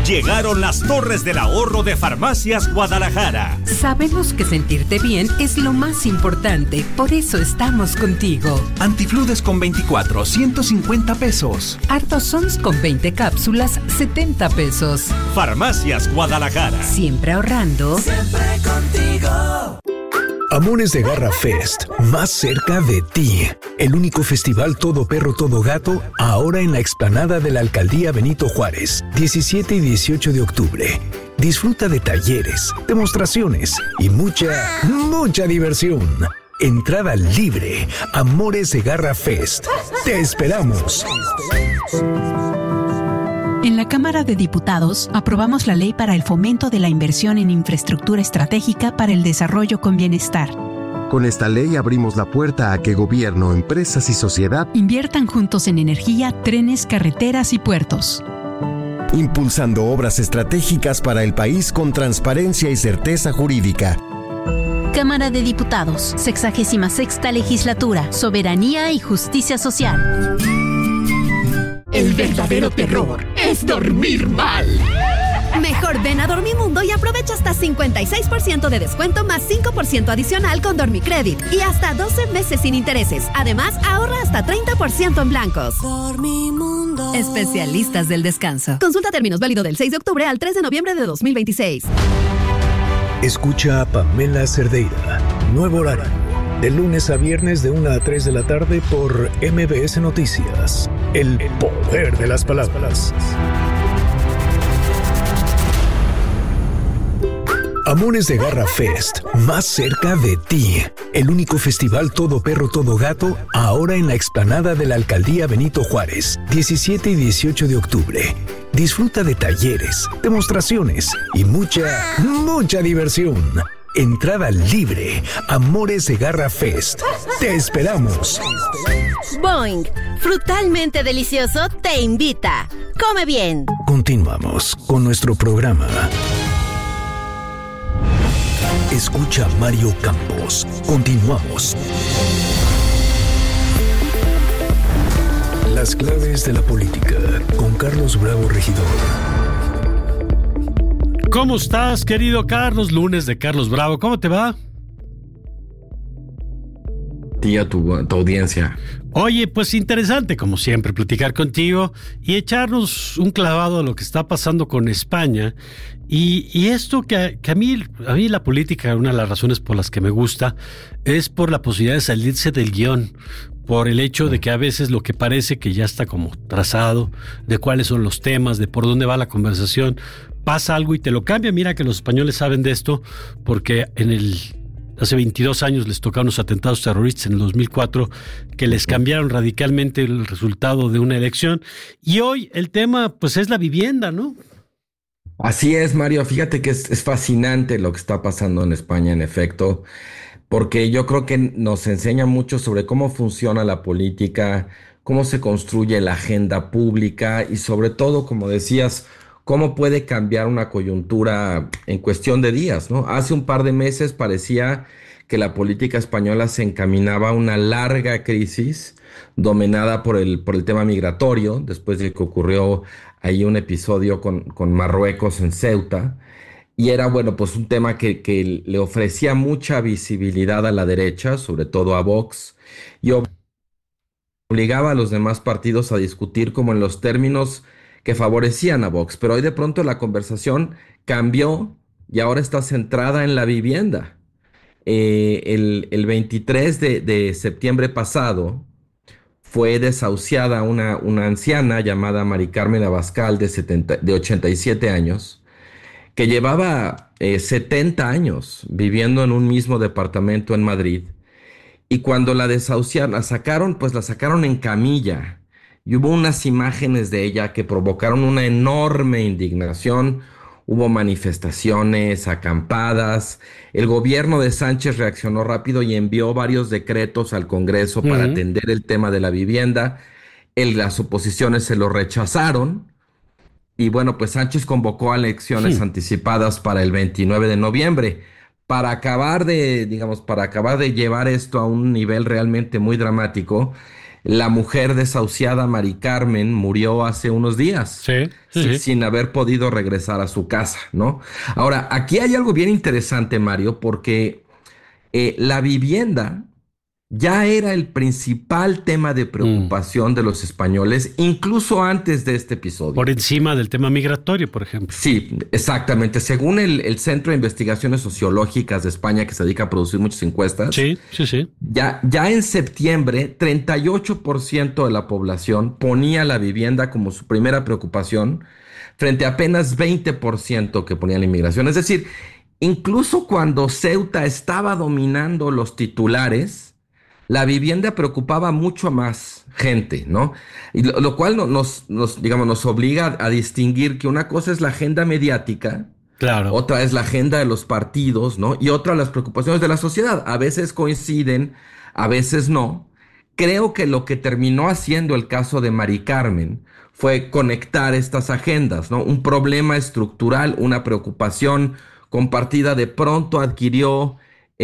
Llegaron las torres del ahorro de Farmacias Guadalajara. Sabemos que sentirte bien es lo más importante, por eso estamos contigo. Antifludes con 24, 150 pesos. Artosons con 20 cápsulas, 70 pesos. Farmacias Guadalajara. Siempre ahorrando. Siempre contigo. Amores de Garra Fest, más cerca de ti. El único festival todo perro, todo gato, ahora en la explanada de la Alcaldía Benito Juárez, 17 y 18 de octubre. Disfruta de talleres, demostraciones y mucha diversión. Entrada libre. Amores de Garra Fest. Te esperamos. En la Cámara de Diputados aprobamos la Ley para el Fomento de la Inversión en Infraestructura Estratégica para el Desarrollo con Bienestar. Con esta ley abrimos la puerta a que gobierno, empresas y sociedad inviertan juntos en energía, trenes, carreteras y puertos. Impulsando obras estratégicas para el país con transparencia y certeza jurídica. Cámara de Diputados, 66ª Legislatura, Soberanía y Justicia Social. El verdadero terror es dormir mal. Mejor ven a Dormimundo y aprovecha hasta 56% de descuento más 5% adicional con Dormicredit y hasta 12 meses sin intereses. Además, ahorra hasta 30% en blancos. Dormimundo. Especialistas del descanso. Consulta términos, válido del 6 de octubre al 3 de noviembre de 2026. Escucha a Pamela Cerdeira. Nuevo horario. De lunes a viernes de 1 a 3 de la tarde por MBS Noticias. El poder de las palabras. Amores de Garra Fest, más cerca de ti. El único festival todo perro, todo gato, ahora en la explanada de la Alcaldía Benito Juárez, 17 y 18 de octubre. Disfruta de talleres, demostraciones y mucha diversión. Entrada libre. Amores de Garra Fest. Te esperamos. Boing, frutalmente delicioso, te invita. Come bien. Continuamos con nuestro programa. Escucha a Mario Campos. Continuamos. Las claves de la política con Carlos Bravo Regidor. ¿Cómo estás, querido Carlos? Lunes de Carlos Bravo. ¿Cómo te va? Y a tu audiencia. Oye, pues interesante, como siempre, platicar contigo y echarnos un clavado a lo que está pasando con España. Y esto que a mí la política, una de las razones por las que me gusta, es por la posibilidad de salirse del guión. Por el hecho de que a veces lo que parece que ya está como trazado, de cuáles son los temas, de por dónde va la conversación, pasa algo y te lo cambia. Mira que los españoles saben de esto, porque hace 22 años les tocaron los atentados terroristas en el 2004, que les cambiaron radicalmente el resultado de una elección. Y hoy el tema, pues, es la vivienda, ¿no? Así es, Mario. Fíjate que es fascinante lo que está pasando en España, en efecto, porque yo creo que nos enseña mucho sobre cómo funciona la política, cómo se construye la agenda pública y sobre todo, como decías, cómo puede cambiar una coyuntura en cuestión de días, ¿no? Hace un par de meses parecía que la política española se encaminaba a una larga crisis dominada por el tema migratorio, después de que ocurrió ahí un episodio con Marruecos en Ceuta, y era, bueno, pues un tema que le ofrecía mucha visibilidad a la derecha, sobre todo a Vox, y obligaba a los demás partidos a discutir como en los términos que favorecían a Vox. Pero hoy de pronto la conversación cambió y ahora está centrada en la vivienda. El 23 de septiembre pasado fue desahuciada una anciana llamada Mari Carmen Abascal de 87 años, que llevaba 70 años viviendo en un mismo departamento en Madrid. Y cuando la desahuciaron, la sacaron en camilla. Y hubo unas imágenes de ella que provocaron una enorme indignación. Hubo manifestaciones, acampadas. El gobierno de Sánchez reaccionó rápido y envió varios decretos al Congreso para atender el tema de la vivienda. Las oposiciones se lo rechazaron. Y bueno, pues Sánchez convocó a elecciones anticipadas para el 29 de noviembre. Para acabar de llevar esto a un nivel realmente muy dramático, La mujer desahuciada, Mari Carmen, murió hace unos días, sin haber podido regresar a su casa, ¿no? Ahora, aquí hay algo bien interesante, Mario, porque la vivienda ya era el principal tema de preocupación de los españoles, incluso antes de este episodio. Por encima del tema migratorio, por ejemplo. Sí, exactamente. Según el Centro de Investigaciones Sociológicas de España, que se dedica a producir muchas encuestas, ya en septiembre, 38% de la población ponía la vivienda como su primera preocupación, frente a apenas 20% que ponía la inmigración. Es decir, incluso cuando Ceuta estaba dominando los titulares, la vivienda preocupaba mucho a más gente, ¿no? Y lo cual nos obliga a distinguir que una cosa es la agenda mediática, otra es la agenda de los partidos, ¿no? Y otra las preocupaciones de la sociedad. A veces coinciden, a veces no. Creo que lo que terminó haciendo el caso de Mari Carmen fue conectar estas agendas, ¿no? Un problema estructural, una preocupación compartida de pronto adquirió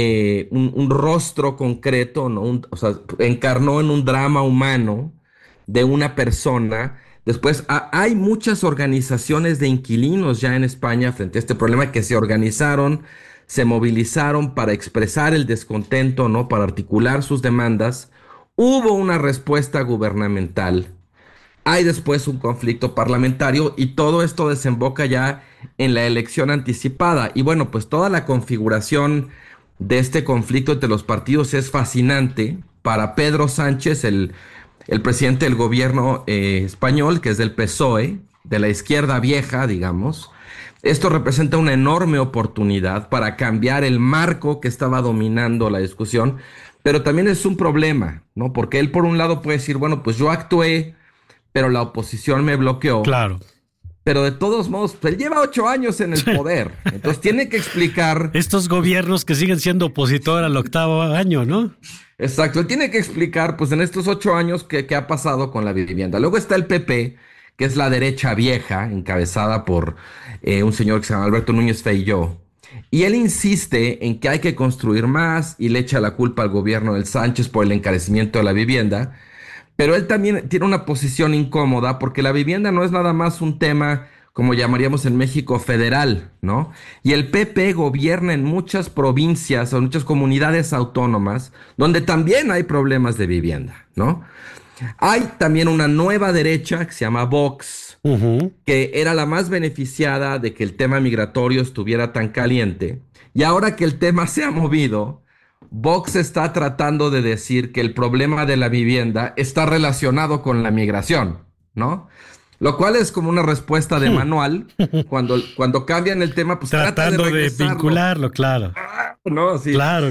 un rostro concreto, ¿no? Encarnó en un drama humano de una persona. Después hay muchas organizaciones de inquilinos ya en España frente a este problema que se organizaron, se movilizaron para expresar el descontento, ¿no? Para articular sus demandas. Hubo una respuesta gubernamental. Hay después un conflicto parlamentario y todo esto desemboca ya en la elección anticipada. Y bueno, pues toda la configuración de este conflicto entre los partidos es fascinante. Para Pedro Sánchez, el presidente del gobierno español, que es del PSOE, de la izquierda vieja, digamos, esto representa una enorme oportunidad para cambiar el marco que estaba dominando la discusión, pero también es un problema, ¿no? Porque él por un lado puede decir, bueno, pues yo actué, pero la oposición me bloqueó. Claro. Pero de todos modos, pues él lleva 8 años en el poder. Entonces tiene que explicar... Estos gobiernos que siguen siendo opositor al 8º año, ¿no? Exacto. Él tiene que explicar, pues en estos 8 años, qué ha pasado con la vivienda. Luego está el PP, que es la derecha vieja, encabezada por un señor que se llama Alberto Núñez Feijóo. Y él insiste en que hay que construir más y le echa la culpa al gobierno del Sánchez por el encarecimiento de la vivienda. Pero él también tiene una posición incómoda porque la vivienda no es nada más un tema, como llamaríamos en México, federal, ¿no? Y el PP gobierna en muchas provincias o muchas comunidades autónomas donde también hay problemas de vivienda, ¿no? Hay también una nueva derecha que se llama Vox, que era la más beneficiada de que el tema migratorio estuviera tan caliente. Y ahora que el tema se ha movido, Vox está tratando de decir que el problema de la vivienda está relacionado con la migración, ¿no? Lo cual es como una respuesta de manual. Cuando cambian el tema, pues tratando de vincularlo, claro. No, sí. Claro.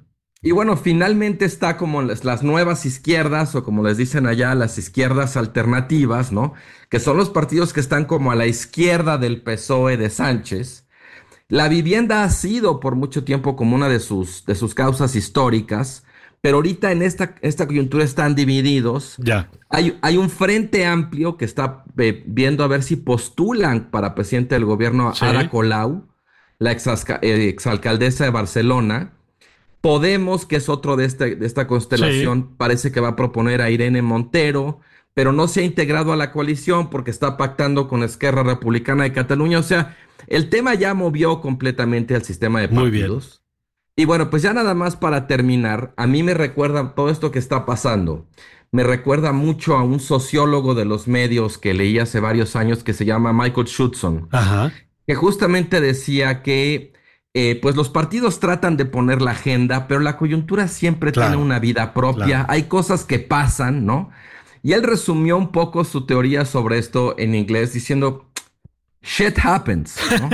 Y bueno, finalmente está como las nuevas izquierdas, o como les dicen allá, las izquierdas alternativas, ¿no? Que son los partidos que están como a la izquierda del PSOE de Sánchez. La vivienda ha sido por mucho tiempo como una de sus causas históricas, pero ahorita en esta coyuntura están divididos. Ya. Hay un frente amplio que está viendo a ver si postulan para presidente del gobierno a Ada Colau, la exalcaldesa de Barcelona. Podemos, que es otro de esta constelación, parece que va a proponer a Irene Montero, pero no se ha integrado a la coalición porque está pactando con Esquerra Republicana de Cataluña. O sea, el tema ya movió completamente al sistema de partidos. Muy bien. Y bueno, pues ya nada más para terminar, a mí me recuerda todo esto que está pasando. Me recuerda mucho a un sociólogo de los medios que leí hace varios años que se llama Michael Schudson, que justamente decía que pues los partidos tratan de poner la agenda, pero la coyuntura siempre tiene una vida propia. Claro. Hay cosas que pasan, ¿no? Y él resumió un poco su teoría sobre esto en inglés diciendo, shit happens, ¿no?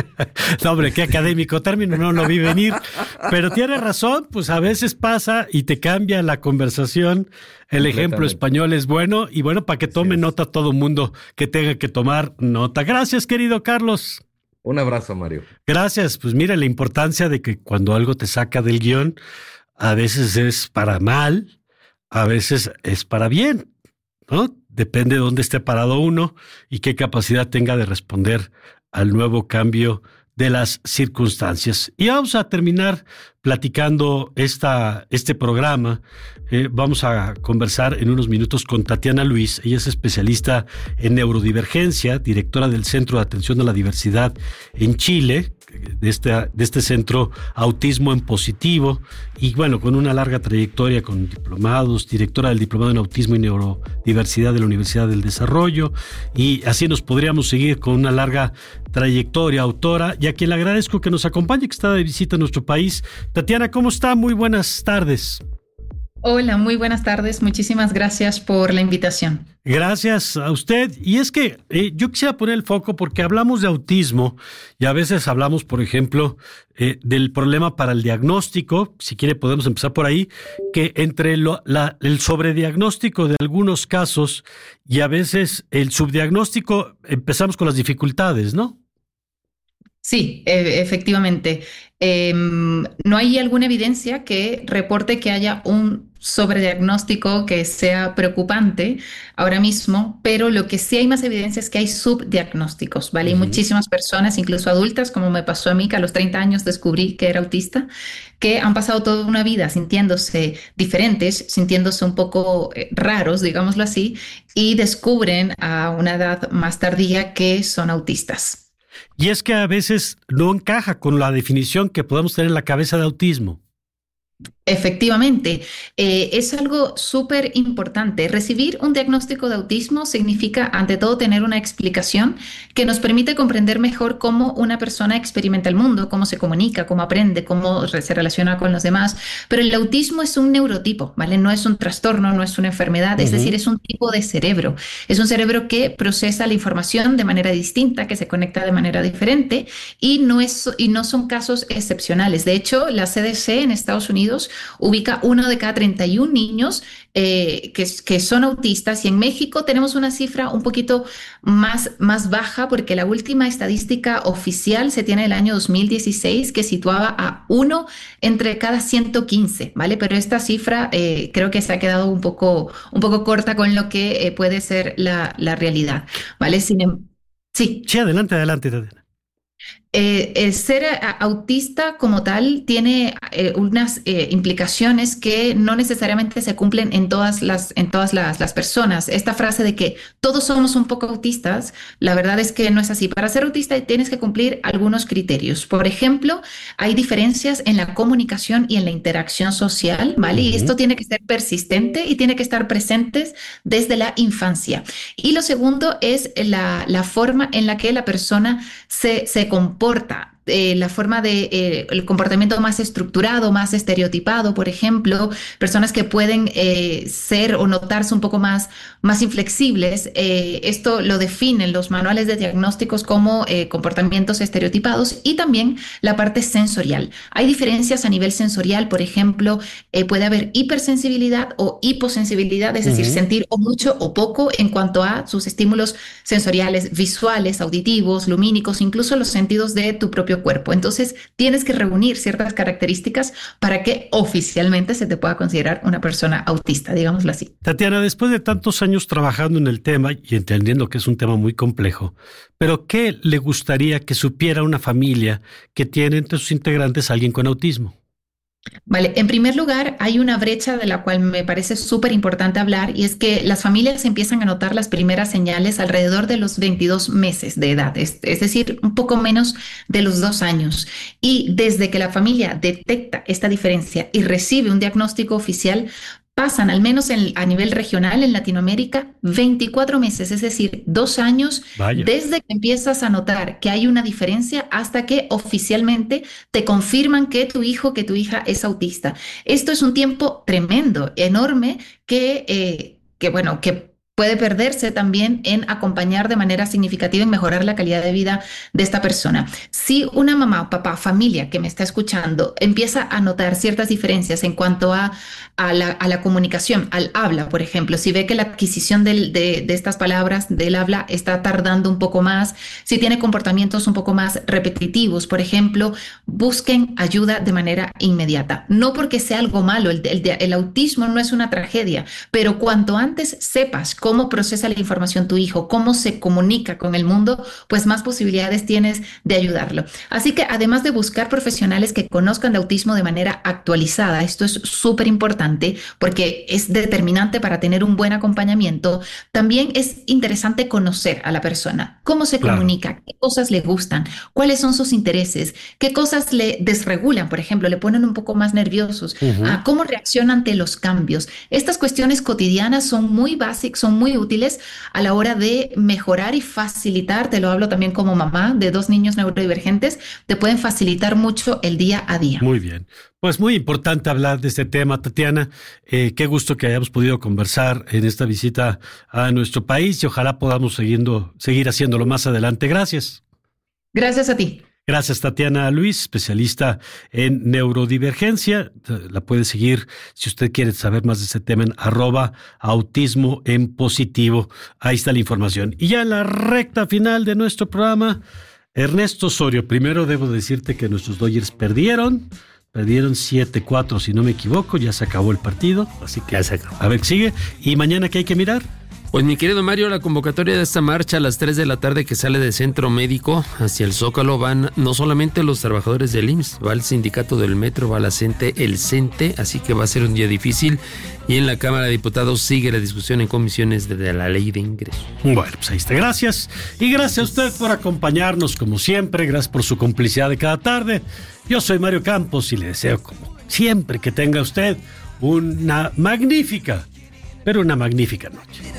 No, hombre, qué académico término, no lo vi venir. Pero tiene razón, pues a veces pasa y te cambia la conversación. El ejemplo español es bueno y bueno, para que tome nota todo mundo que tenga que tomar nota. Gracias, querido Carlos. Un abrazo, Mario. Gracias. Pues mira la importancia de que cuando algo te saca del guión, a veces es para mal, a veces es para bien, ¿no? Depende de dónde esté parado uno y qué capacidad tenga de responder al nuevo cambio de las circunstancias. Y vamos a terminar platicando este programa. Vamos a conversar en unos minutos con Tatiana Luis. Ella es especialista en neurodivergencia, directora del Centro de Atención a la Diversidad en Chile, de este centro Autismo en Positivo, y bueno, con una larga trayectoria con diplomados, directora del Diplomado en Autismo y Neurodiversidad de la Universidad del Desarrollo, y así nos podríamos seguir con una larga trayectoria, autora, y a quien le agradezco que nos acompañe, que está de visita en nuestro país. Tatiana, ¿cómo está? Muy buenas tardes. Hola, muy buenas tardes. Muchísimas gracias por la invitación. Gracias a usted. Y es que yo quisiera poner el foco porque hablamos de autismo y a veces hablamos, por ejemplo, del problema para el diagnóstico. Si quiere podemos empezar por ahí, que entre el sobrediagnóstico de algunos casos y a veces el subdiagnóstico empezamos con las dificultades, ¿no? Sí, efectivamente. No hay alguna evidencia que reporte que haya un sobrediagnóstico que sea preocupante ahora mismo, pero lo que sí hay más evidencia es que hay subdiagnósticos, ¿vale? Hay muchísimas personas, incluso adultas, como me pasó a mí, que a los 30 años descubrí que era autista, que han pasado toda una vida sintiéndose diferentes, sintiéndose un poco raros, digámoslo así, y descubren a una edad más tardía que son autistas. Y es que a veces no encaja con la definición que podemos tener en la cabeza de autismo. Efectivamente, es algo súper importante. Recibir un diagnóstico de autismo significa, ante todo, tener una explicación que nos permite comprender mejor cómo una persona experimenta el mundo, cómo se comunica, cómo aprende, cómo se relaciona con los demás. Pero el autismo es un neurotipo, ¿vale? No es un trastorno, no es una enfermedad, es decir, es un tipo de cerebro. Es un cerebro que procesa la información de manera distinta, que se conecta de manera diferente y no son casos excepcionales. De hecho, la CDC en Estados Unidos ubica 1 de cada 31 niños que son autistas, y en México tenemos una cifra un poquito más baja porque la última estadística oficial se tiene del año 2016 que situaba a 1 entre cada 115, ¿vale? Pero esta cifra creo que se ha quedado un poco corta con lo que puede ser la realidad, ¿vale? Sí, adelante, Tatiana. El ser autista como tal tiene unas implicaciones que no necesariamente se cumplen en todas las personas. Esta frase de que todos somos un poco autistas, la verdad es que no es así. Para ser autista tienes que cumplir algunos criterios. Por ejemplo, hay diferencias en la comunicación y en la interacción social, ¿vale? Y esto tiene que ser persistente y tiene que estar presente desde la infancia. Y lo segundo es la forma en la que la persona se comporta. La forma de el comportamiento más estructurado, más estereotipado, por ejemplo, personas que pueden ser o notarse un poco más inflexibles. Esto lo definen los manuales de diagnósticos como comportamientos estereotipados, y también la parte sensorial. Hay diferencias a nivel sensorial, por ejemplo, puede haber hipersensibilidad o hiposensibilidad, es decir, sentir o mucho o poco en cuanto a sus estímulos sensoriales, visuales, auditivos, lumínicos, incluso los sentidos de tu propio cuerpo. Entonces, tienes que reunir ciertas características para que oficialmente se te pueda considerar una persona autista, digámoslo así. Tatiana, después de tantos años trabajando en el tema y entendiendo que es un tema muy complejo, ¿pero qué le gustaría que supiera una familia que tiene entre sus integrantes a alguien con autismo? Vale, en primer lugar, hay una brecha de la cual me parece súper importante hablar, y es que las familias empiezan a notar las primeras señales alrededor de los 22 meses de edad, es decir, un poco menos de los 2 años. Y desde que la familia detecta esta diferencia y recibe un diagnóstico oficial, pasan, al menos a nivel regional en Latinoamérica, 24 meses, es decir, 2 años. Vaya. Desde que empiezas a notar que hay una diferencia hasta que oficialmente te confirman que tu hijo, que tu hija es autista. Esto es un tiempo tremendo, enorme, que puede perderse también en acompañar de manera significativa en mejorar la calidad de vida de esta persona. Si una mamá, papá, familia que me está escuchando empieza a notar ciertas diferencias en cuanto a la comunicación, al habla, por ejemplo, si ve que la adquisición de estas palabras del habla está tardando un poco más, si tiene comportamientos un poco más repetitivos, por ejemplo, busquen ayuda de manera inmediata. No porque sea algo malo, el autismo no es una tragedia, pero cuanto antes sepas cómo procesa la información tu hijo, cómo se comunica con el mundo, pues más posibilidades tienes de ayudarlo. Así que además de buscar profesionales que conozcan de autismo de manera actualizada, esto es súper importante porque es determinante para tener un buen acompañamiento, también es interesante conocer a la persona, cómo se comunica, qué cosas le gustan, cuáles son sus intereses, qué cosas le desregulan, por ejemplo, le ponen un poco más nerviosos, cómo reacciona ante los cambios. Estas cuestiones cotidianas son muy básicas, son muy útiles a la hora de mejorar y facilitar, te lo hablo también como mamá de 2 niños neurodivergentes, te pueden facilitar mucho el día a día. Muy bien. Pues muy importante hablar de este tema, Tatiana. Qué gusto que hayamos podido conversar en esta visita a nuestro país y ojalá podamos seguir haciéndolo más adelante. Gracias. Gracias a ti. Gracias, Tatiana Luis, especialista en neurodivergencia. La puede seguir si usted quiere saber más de ese tema en @autismo en positivo. Ahí está la información. Y ya en la recta final de nuestro programa, Ernesto Osorio. Primero debo decirte que nuestros Dodgers perdieron 7-4, si no me equivoco. Ya se acabó el partido, así que ya se acabó. A ver, sigue. ¿Y mañana qué hay que mirar? Pues mi querido Mario, la convocatoria de esta marcha a las 3 de la tarde que sale del Centro Médico hacia el Zócalo van no solamente los trabajadores del IMSS, va el sindicato del Metro, va la CENTE, el CENTE, así que va a ser un día difícil. Y en la Cámara de Diputados sigue la discusión en comisiones de la ley de ingreso. Bueno, pues ahí está. Gracias. Y gracias a usted por acompañarnos como siempre. Gracias por su complicidad de cada tarde. Yo soy Mario Campos y le deseo como siempre que tenga usted una magnífica noche.